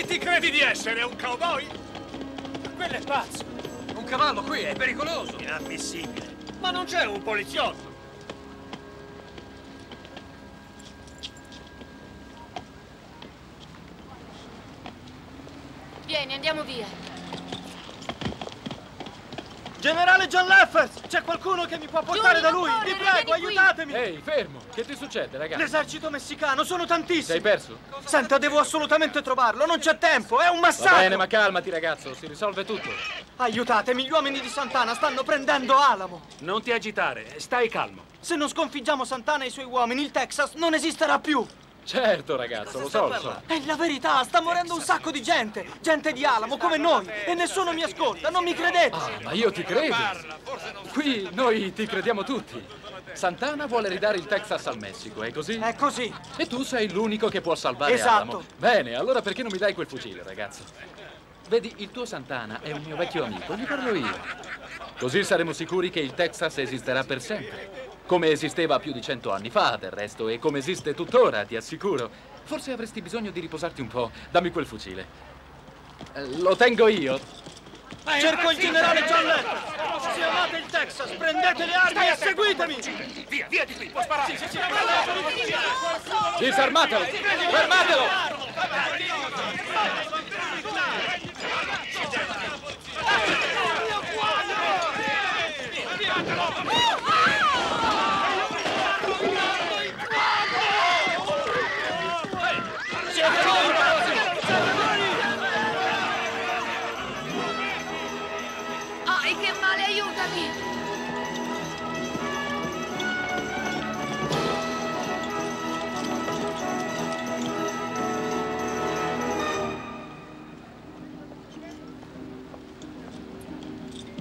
ti credi di essere, un cowboy? Quello è pazzo! Un cavallo qui è pericoloso! Inammissibile. Ma non c'è un poliziotto! Vieni, andiamo via. Generale John Leffers! C'è qualcuno che mi può portare da lui? Vi prego, aiutatemi! Ehi, fermo! Che ti succede, ragazzi? L'esercito messicano, sono tantissimi! Sei perso? Senta, devo assolutamente trovarlo, non c'è tempo, è un Va massacro! bene, ma calmati, ragazzo, si risolve tutto. Aiutatemi, gli uomini di Santana stanno prendendo Alamo! Non ti agitare, stai calmo. Se non sconfiggiamo Santana e i suoi uomini, il Texas non esisterà più! Certo, ragazzo, lo so. È la verità, sta morendo un sacco di gente! Gente di Alamo, come noi! E nessuno mi ascolta, non mi credete! Ah, ma io ti credo. Qui noi ti crediamo tutti. Santana vuole ridare il Texas al Messico, è così? È così! E tu sei l'unico che può salvare Esatto. Alamo. Bene, allora perché non mi dai quel fucile, ragazzo? Vedi, il tuo Santana è un mio vecchio amico, gli parlo io. Così saremo sicuri che il Texas esisterà per sempre. Come esisteva più di 100 anni fa, del resto, e come esiste tuttora, ti assicuro. Forse avresti bisogno di riposarti un po'. Dammi quel fucile. Lo tengo io. Cerco il generale John Leffers! Se amate il Texas, prendete le armi e seguitemi! Via di qui, può sparare. Disarmatelo! Fermatelo!